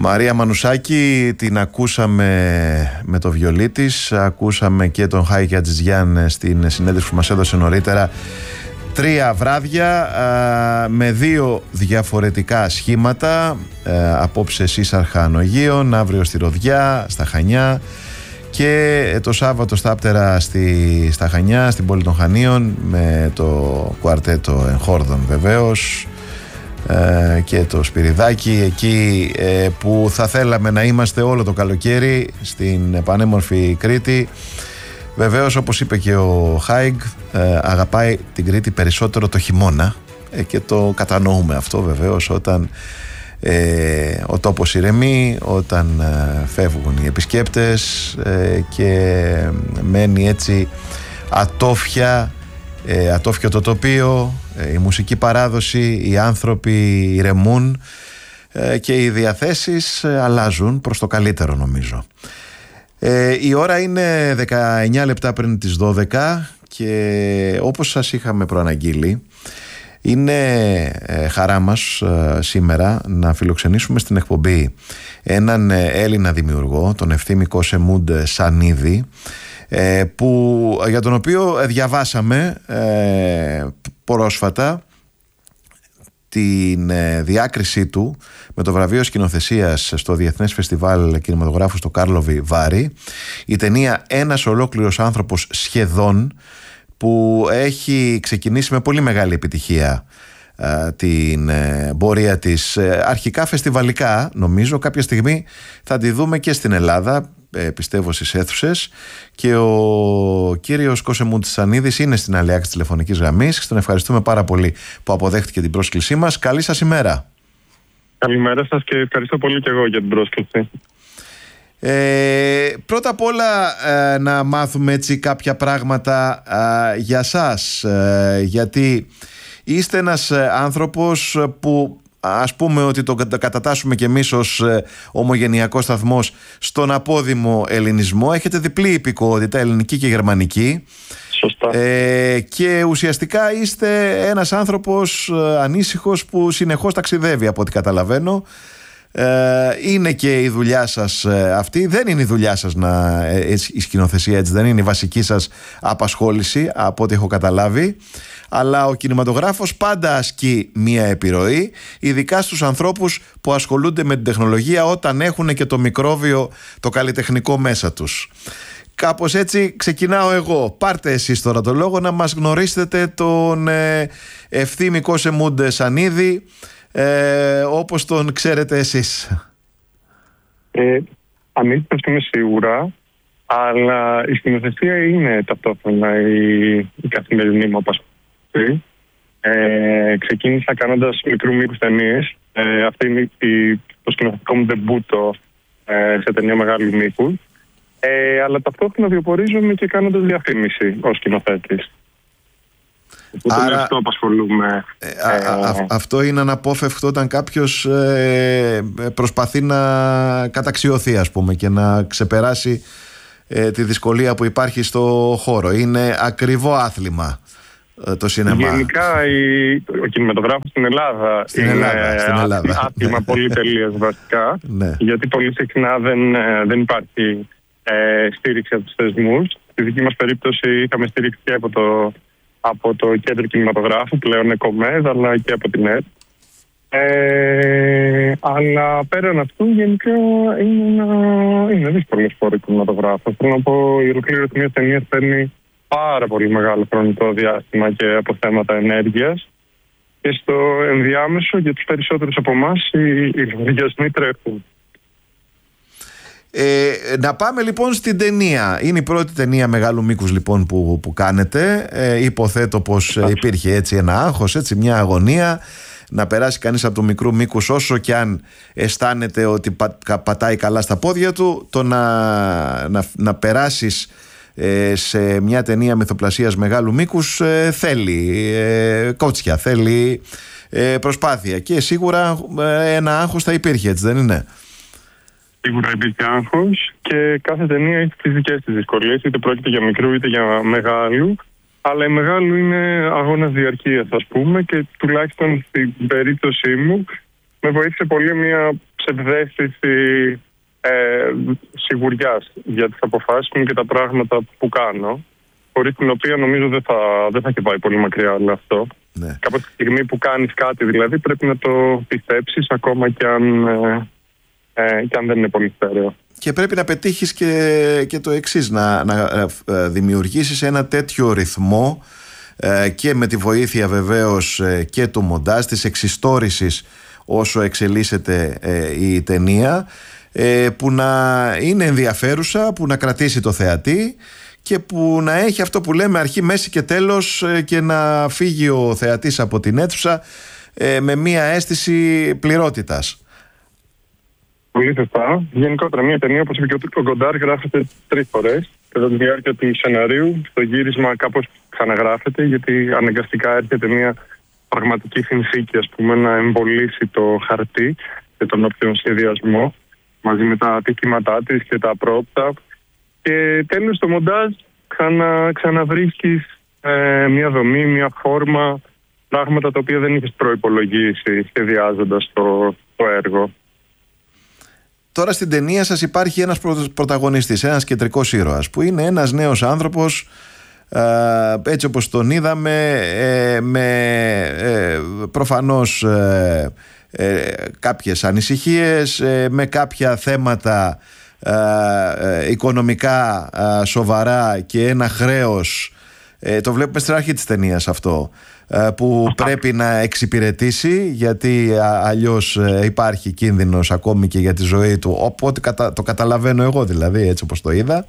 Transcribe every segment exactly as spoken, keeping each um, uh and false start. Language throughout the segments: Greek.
Μαρία Μανουσάκη την ακούσαμε με το βιολί της, ακούσαμε και τον Χάικη Ατζηζιάν στην συνέντευξη που μας έδωσε νωρίτερα. Τρία βράδια α, με δύο διαφορετικά σχήματα, α, απόψε Σύσσαρχα Ανογείων, αύριο στη Ροδιά, στα Χανιά, και το Σάββατο στα Άπτερα στη, στα Χανιά, στην πόλη των Χανίων, με το κουαρτέτο Εγχόρδων βεβαίως, ε, και το Σπυριδάκι, εκεί ε, που θα θέλαμε να είμαστε όλο το καλοκαίρι, στην πανέμορφη Κρήτη. Βεβαίως, όπως είπε και ο Χάιγκ, ε, αγαπάει την Κρήτη περισσότερο το χειμώνα, ε, και το κατανοούμε αυτό βεβαίως, όταν ε, ο τόπος ηρεμεί, όταν ε, φεύγουν οι επισκέπτες, ε, και μένει έτσι ατόφια, ε, ατόφιο το τοπίο, ε, η μουσική παράδοση, οι άνθρωποι ηρεμούν, ε, και οι διαθέσεις ε, αλλάζουν προς το καλύτερο, νομίζω. Ε, η ώρα είναι δεκαεννιά λεπτά πριν τις δώδεκα και όπως σας είχαμε προαναγγείλει, είναι ε, χαρά μας ε, σήμερα να φιλοξενήσουμε στην εκπομπή έναν ε, Έλληνα δημιουργό, τον Ευθύμη Κώσεμουντ Σανίδη, ε, που, για τον οποίο διαβάσαμε ε, πρόσφατα την ε, διάκρισή του με το βραβείο σκηνοθεσίας στο Διεθνές Φεστιβάλ Κινηματογράφου στο Κάρλοβι Βάρι, η ταινία «Ένας ολόκληρος άνθρωπος σχεδόν», που έχει ξεκινήσει με πολύ μεγάλη επιτυχία ε, την ε, πορεία της, ε, αρχικά φεστιβαλικά. Νομίζω κάποια στιγμή θα τη δούμε και στην Ελλάδα, ε, πιστεύω, στις αίθουσες, και ο κύριος Κώσεμουντ Σανίδης είναι στην άλλη άκρη της τηλεφωνικής γραμμής. Τον ευχαριστούμε πάρα πολύ που αποδέχτηκε την πρόσκλησή μας. Καλή σας ημέρα. Καλημέρα σας και ευχαριστώ πολύ και εγώ για την πρόσκληση. Ε, πρώτα απ' όλα ε, να μάθουμε έτσι κάποια πράγματα ε, για σας, ε, γιατί είστε ένας ε, άνθρωπος που, ας πούμε ότι το κατατάσσουμε κι εμείς ως ε, ομογενειακός σταθμός, στον απόδημο ελληνισμό. Έχετε διπλή υπηκότητα, ελληνική και γερμανική. Σωστά. Ε, και ουσιαστικά είστε ένας άνθρωπος ε, ανήσυχος που συνεχώς ταξιδεύει, από ό,τι καταλαβαίνω. Ε, είναι και η δουλειά σας ε, αυτή. Δεν είναι η δουλειά σας να, ε, η σκηνοθεσία, έτσι δεν είναι η βασική σας απασχόληση, από ό,τι έχω καταλάβει, αλλά ο κινηματογράφος πάντα ασκεί μία επιρροή, ειδικά στους ανθρώπους που ασχολούνται με την τεχνολογία, όταν έχουν και το μικρόβιο, το καλλιτεχνικό μέσα τους. Κάπως έτσι ξεκινάω εγώ. Πάρτε εσείς τώρα το λόγο να μας γνωρίσετε τον ε, Ευθύμη Κώσεμουντ Σανίδη, Ε, όπως τον ξέρετε εσείς. Ε, Ανήθικος είμαι σίγουρα, αλλά η σκηνοθεσία είναι ταυτόχρονα η, η καθημερινή μου απασχόληση. Ε, ξεκίνησα κάνοντας μικρού μήκους ταινίες. Ε, αυτή είναι η, το σκηνοθετικό μου ντεμπούτο ε, σε ταινία μεγάλου μήκου. Ε, αλλά ταυτόχρονα βιοπορίζομαι και κάνοντας διαφήμιση ως σκηνοθέτης. Άρα, αυτό απασχολούμε. Ε, α, α, α, αυτό είναι αναπόφευκτο όταν κάποιος ε, προσπαθεί να καταξιωθεί, ας πούμε, και να ξεπεράσει ε, τη δυσκολία που υπάρχει στο χώρο. Είναι ακριβό άθλημα ε, το σινεμά. Γενικά η, ο κινηματογράφος στην Ελλάδα στην είναι Ελλάδα, στην Ελλάδα. άθλημα πολυτελείας βασικά, ναι. Γιατί πολύ συχνά δεν, δεν υπάρχει ε, στήριξη από τους θεσμούς. Στη δική μας περίπτωση είχαμε στήριξη και από το από το Κέντρο Κινηματογράφου, πλέον ΕΚΟΜΕΔ, αλλά και από την ΕΡΤ. Ε, αλλά πέραν αυτού, γενικά είναι, ένα, είναι δύσκολο σπόρο κινηματογράφο. Θέλω να πω, η ολοκλήρωση μιας ταινίας παίρνει πάρα πολύ μεγάλο χρονικό διάστημα και από θέματα ενέργειας. Και στο ενδιάμεσο, για τους περισσότερους από εμάς, οι, οι λογαριασμοί τρέχουν. Ε, να πάμε λοιπόν στην ταινία. Είναι η πρώτη ταινία μεγάλου μήκους λοιπόν που, που κάνετε. ε, Υποθέτω πως ε, υπήρχε έτσι ένα άγχος, έτσι μια αγωνία να περάσει κανείς από το μικρού μήκους, όσο και αν αισθάνεται ότι πα, πατάει καλά στα πόδια του, το να, να, να περάσεις ε, σε μια ταινία μυθοπλασίας μεγάλου μήκους ε, θέλει ε, κότσια, θέλει ε, προσπάθεια, και σίγουρα ε, ένα άγχος θα υπήρχε, έτσι δεν είναι? Σίγουρα υπήρχε άγχος και κάθε ταινία έχει τις δικές της δυσκολίες, είτε πρόκειται για μικρού είτε για μεγάλου. Αλλά η μεγάλου είναι αγώνας διαρκείας, ας πούμε, και τουλάχιστον στην περίπτωσή μου με βοήθησε πολύ μια ψευδαίσθηση ε, σιγουριάς για τις αποφάσεις μου και τα πράγματα που κάνω, χωρίς την οποία νομίζω δεν θα, δεν θα έχει πάει πολύ μακριά όλο αυτό. Ναι. Κάποια στιγμή που κάνεις κάτι δηλαδή πρέπει να το πιστέψεις ακόμα και αν, ε, ε, και αν δεν είναι πολύ στέρεο. Και πρέπει να πετύχεις και, και το εξής, να, να δημιουργήσεις ένα τέτοιο ρυθμό ε, και με τη βοήθεια βεβαίως ε, και του μοντάζ, της εξιστόρησης όσο εξελίσσεται ε, η ταινία, ε, που να είναι ενδιαφέρουσα, που να κρατήσει το θεατή και που να έχει αυτό που λέμε αρχή, μέση και τέλος ε, και να φύγει ο θεατής από την αίθουσα ε, με μία αίσθηση πληρότητας. Πολύ σωστά. Γενικότερα, μια ταινία, όπως είπε και ο Γκοντάρ, γράφεται τρεις φορές κατά τη διάρκεια του σεναρίου. Στο γύρισμα κάπως ξαναγράφεται, γιατί αναγκαστικά έρχεται μια πραγματική συνθήκη, ας πούμε, να εμβολήσει το χαρτί και τον όποιον σχεδιασμό, μαζί με τα ατυχήματά της και τα πρόπτα. Και τέλος, στο μοντάζ ξανα, ξαναβρίσκεις ε, μια δομή, μια φόρμα, πράγματα τα οποία δεν είχες προϋπολογίσει σχεδιάζοντας το, το έργο. Τώρα στην ταινία σας υπάρχει ένας πρωταγωνιστής, ένας κεντρικός ήρωας, που είναι ένας νέος άνθρωπος, έτσι όπως τον είδαμε, με προφανώς κάποιες ανησυχίες, με κάποια θέματα οικονομικά σοβαρά και ένα χρέος, το βλέπουμε στην αρχή της ταινίας αυτό, που πρέπει να εξυπηρετήσει, γιατί αλλιώς υπάρχει κίνδυνος ακόμη και για τη ζωή του, οπότε το καταλαβαίνω εγώ δηλαδή, έτσι όπως το είδα,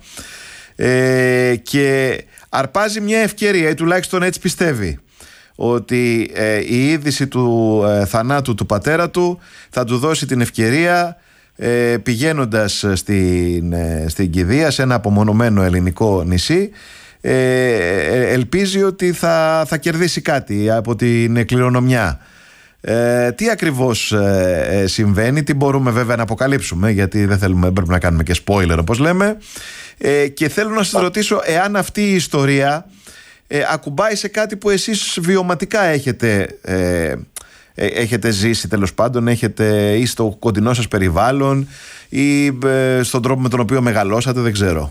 ε, και αρπάζει μια ευκαιρία, ή τουλάχιστον έτσι πιστεύει, ότι ε, η είδηση του ε, θανάτου του πατέρα του θα του δώσει την ευκαιρία, ε, πηγαίνοντας στην, ε, στην Κηδεία, σε ένα απομονωμένο ελληνικό νησί, Ε, ελπίζει ότι θα, θα κερδίσει κάτι από την κληρονομιά. Ε, τι ακριβώς ε, συμβαίνει, τι μπορούμε βέβαια να αποκαλύψουμε, γιατί δεν θέλουμε, πρέπει να κάνουμε και spoiler όπως λέμε, ε, και θέλω να σας ρωτήσω εάν αυτή η ιστορία ε, ακουμπάει σε κάτι που εσείς βιωματικά έχετε, ε, έχετε ζήσει, τέλος πάντων, έχετε ή στο κοντινό σας περιβάλλον ή ε, στον τρόπο με τον οποίο μεγαλώσατε, δεν ξέρω.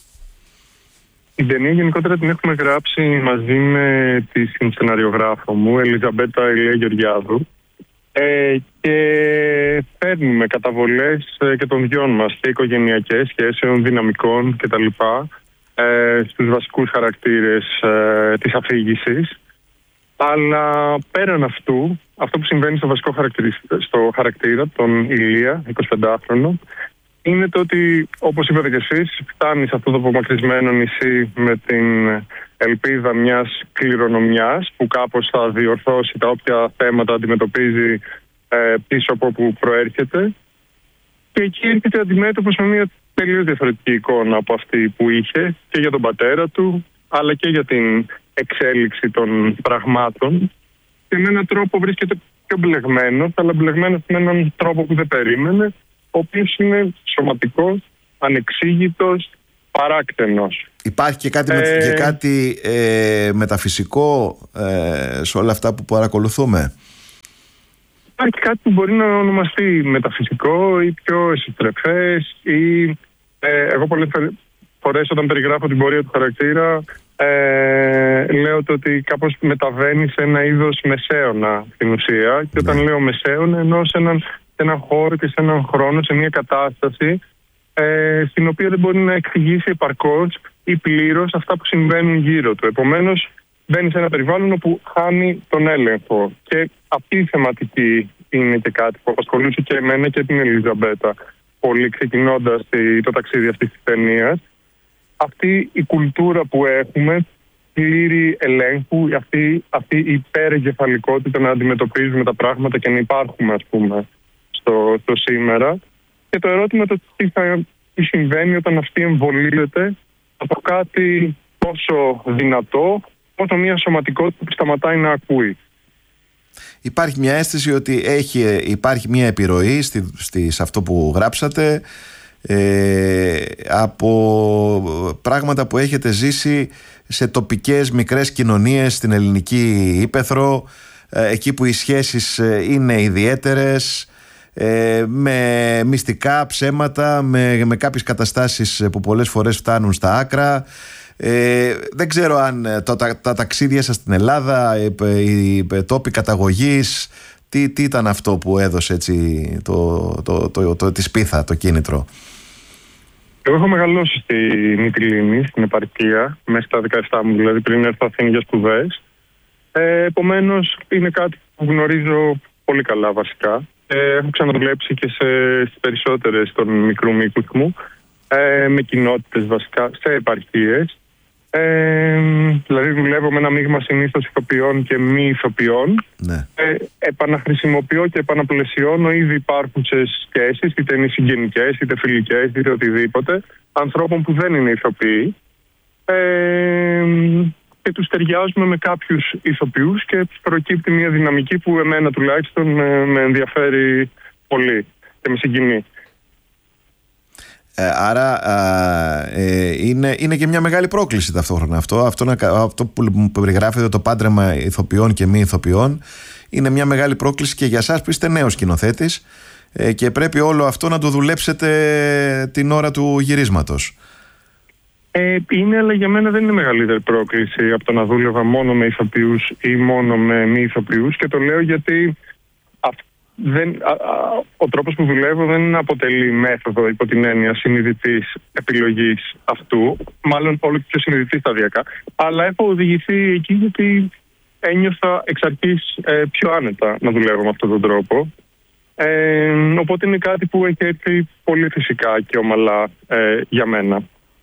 Την ταινία γενικότερα την έχουμε γράψει μαζί με τη συνσεναριογράφο μου, Ελιζαμπέτα Ηλία Γεωργιάδου, ε, και παίρνουμε καταβολές ε, και των δυο μας, και οικογενειακές σχέσεων, δυναμικών κτλ. Ε, στους βασικούς χαρακτήρες ε, της αφήγησης. Αλλά πέραν αυτού, αυτό που συμβαίνει στο βασικό χαρακτήρα, στο χαρακτήρα, τον Ηλία, εικοσιπεντάχρονο, είναι το ότι, όπως είπατε και εσείς, φτάνει σε αυτό το απομακρυσμένο νησί με την ελπίδα μιας κληρονομιάς που κάπως θα διορθώσει τα όποια θέματα αντιμετωπίζει ε, πίσω από όπου προέρχεται. Και εκεί έρχεται αντιμέτωπος με μια τελείως διαφορετική εικόνα από αυτή που είχε και για τον πατέρα του, αλλά και για την εξέλιξη των πραγμάτων. Και με έναν τρόπο βρίσκεται πιο μπλεγμένος, αλλά μπλεγμένος με έναν τρόπο που δεν περίμενε, ο οποίος είναι σωματικός, ανεξήγητος, παράκτενος. Υπάρχει και κάτι, ε... και κάτι ε, μεταφυσικό ε, σε όλα αυτά που παρακολουθούμε. Υπάρχει κάτι που μπορεί να ονομαστεί μεταφυσικό ή πιο εσωστρεφές ή ε, εγώ πολλές φορές όταν περιγράφω την πορεία του χαρακτήρα ε, λέω το ότι κάπως μεταβαίνει σε ένα είδος μεσαίωνα στην ουσία, και όταν ναι. λέω μεσαίωνα εννοώ σε έναν, σε έναν χώρο και σε έναν χρόνο, σε μια κατάσταση ε, στην οποία δεν μπορεί να εξηγήσει επαρκώς ή πλήρως αυτά που συμβαίνουν γύρω του. Επομένως μπαίνει σε ένα περιβάλλον όπου χάνει τον έλεγχο, και αυτή η θεματική είναι και κάτι που απασχολούσε και εμένα και την Ελιζαμπέτα πολύ, ξεκινώντας το ταξίδι αυτής της ταινίας. Αυτή η κουλτούρα που έχουμε, πλήρη ελέγχου, αυτή, αυτή η υπερεγκεφαλικότητα να αντιμετωπίζουμε τα πράγματα και να υπάρχουμε, ας πούμε, στο, στο σήμερα. Και το ερώτημα το τι, θα, τι συμβαίνει όταν αυτή εμβολίζεται από κάτι τόσο δυνατό, όσο μια σωματικότητα που σταματάει να ακούει. Υπάρχει μια αίσθηση ότι έχει, υπάρχει μια επιρροή στη, στη, σε αυτό που γράψατε ε, από πράγματα που έχετε ζήσει σε τοπικές μικρές κοινωνίες στην ελληνική ύπαιθρο, ε, εκεί που οι σχέσεις είναι ιδιαίτερες, ε, με μυστικά ψέματα, με, με κάποιες καταστάσεις που πολλές φορές φτάνουν στα άκρα. Ε, δεν ξέρω αν το, τα, τα ταξίδια σας στην Ελλάδα, οι, οι, οι τόποι καταγωγής, τι, τι ήταν αυτό που έδωσε έτσι, το, το, το, το, το, τη σπίθα, το κίνητρο? Εγώ έχω μεγαλώσει στη Μυτιλήνη, στην επαρχία, μέσα στα δεκαεπτά μου, δηλαδή πριν έρθω Αθήνα για σπουδές. Ε, επομένως, είναι κάτι που γνωρίζω πολύ καλά βασικά. Ε, έχω ξαναδουλέψει και σε, στις περισσότερες των μικρού μήκους μου, ε, με κοινότητες βασικά, σε επαρχίες. Ε, δηλαδή δουλεύω με ένα μείγμα συνήθως ηθοποιών και μη ηθοποιών. Ναι. Ε, επαναχρησιμοποιώ και επαναπλαισιώνω ήδη υπάρχουσες σχέσεις, είτε είναι συγγενικές, είτε φιλικές, είτε οτιδήποτε, ανθρώπων που δεν είναι ηθοποιοί. Ε, και τους ταιριάζουμε με κάποιους ηθοποιούς και προκύπτει μια δυναμική που εμένα τουλάχιστον με, με ενδιαφέρει πολύ και με συγκινεί. Ε, άρα α, ε, είναι, είναι και μια μεγάλη πρόκληση ταυτόχρονα αυτό. Αυτό, να, αυτό που περιγράφεται, το πάντρεμα ηθοποιών και μη ηθοποιών, είναι μια μεγάλη πρόκληση και για εσάς που είστε νέος σκηνοθέτης ε, και πρέπει όλο αυτό να το δουλέψετε την ώρα του γυρίσματος. Ε, είναι, αλλά για μένα δεν είναι μεγαλύτερη πρόκληση από το να δούλευα μόνο με ηθοποιούς ή μόνο με μη ηθοποιούς, και το λέω γιατί α, δεν, α, α, ο τρόπος που δουλεύω δεν αποτελεί μέθοδο υπό την έννοια συνειδητής επιλογής αυτού, μάλλον όλο και πιο συνειδητή σταδιακά, αλλά έχω οδηγηθεί εκεί γιατί ένιωθα εξ αρχής ε, πιο άνετα να δουλεύω με αυτόν τον τρόπο. Ε, οπότε είναι κάτι που έχει έρθει πολύ φυσικά και ομαλά ε, για μένα.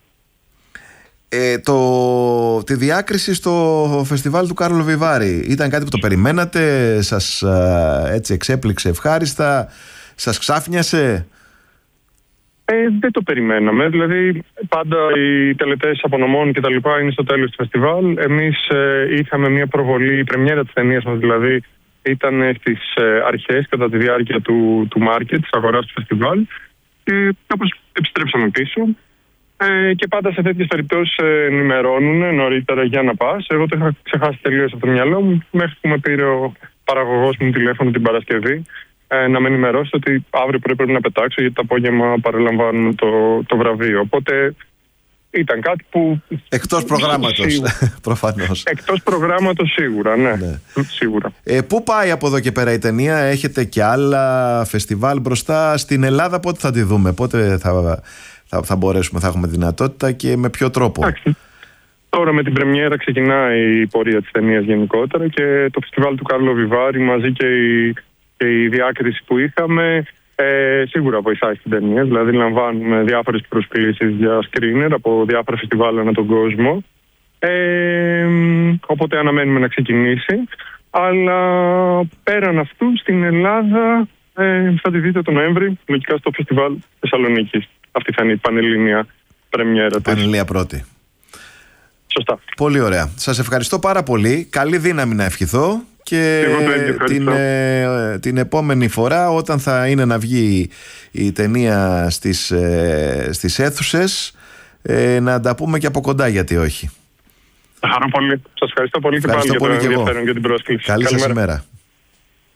Ε, το, τη διάκριση στο φεστιβάλ του Κάρλο Βιβάρη ήταν κάτι που το περιμένατε, σας α, έτσι εξέπληξε ευχάριστα, σας ξάφνιασε? Ε, δεν το περιμέναμε, δηλαδή πάντα οι τελετές απονομών και τα λοιπά είναι στο τέλος του φεστιβάλ. Εμείς ε, είχαμε μια προβολή, η πρεμιέρα της ταινίας μας δηλαδή ήταν στις ε, αρχές κατά τη διάρκεια του, του μάρκετ, της αγοράς του φεστιβάλ, και κάπως επιστρέψαμε πίσω. Ε, και πάντα σε τέτοιες περιπτώσεις ε, ενημερώνουν νωρίτερα για να πας. Εγώ το είχα ξεχάσει τελείως από το μυαλό μου, μέχρι που με πήρε ο παραγωγός μου τηλέφωνο την Παρασκευή ε, να με ενημερώσει ότι αύριο πρωί πρέπει να πετάξω, γιατί το απόγευμα παραλαμβάνουμε το, το βραβείο. Οπότε ήταν κάτι που... Εκτός προγράμματος, προφανώς. Εκτός προγράμματος σίγουρα, ναι. ναι. Σίγουρα. Ε, πού πάει από εδώ και πέρα η ταινία? Έχετε και άλλα φεστιβάλ μπροστά στην Ελλάδα? Πότε θα τη δούμε? Πότε θα... Θα, θα μπορέσουμε, θα έχουμε δυνατότητα και με ποιο τρόπο? Εντάξει. Τώρα με την πρεμιέρα ξεκινάει η πορεία της ταινίας γενικότερα, και το φεστιβάλ του Κάρλο Βιβάρη μαζί και η, και η διάκριση που είχαμε ε, σίγουρα βοηθάει στην ταινία. Δηλαδή λαμβάνουμε διάφορες προσκλήσεις για screener από διάφορα φεστιβάλ ανά τον κόσμο. Ε, οπότε αναμένουμε να ξεκινήσει. Αλλά πέραν αυτού στην Ελλάδα ε, θα τη δείτε τον Νοέμβρη, λογικά στο φεστιβάλ Θεσσαλονίκης. Αυτή θα είναι η πανελλήνια πρεμιέρα της. Πανελλήνια πρώτη. Σωστά. Πολύ ωραία. Σας ευχαριστώ πάρα πολύ. Καλή δύναμη να ευχηθώ. Και την, ε, την επόμενη φορά, όταν θα είναι να βγει η ταινία στις, ε, στις αίθουσες, ε, να τα πούμε και από κοντά, γιατί όχι. Θα χαρώ πολύ. Σας ευχαριστώ πολύ, ευχαριστώ και πάλι πολύ για το ενδιαφέρον και την πρόσκληση. Καλή σας ημέρα.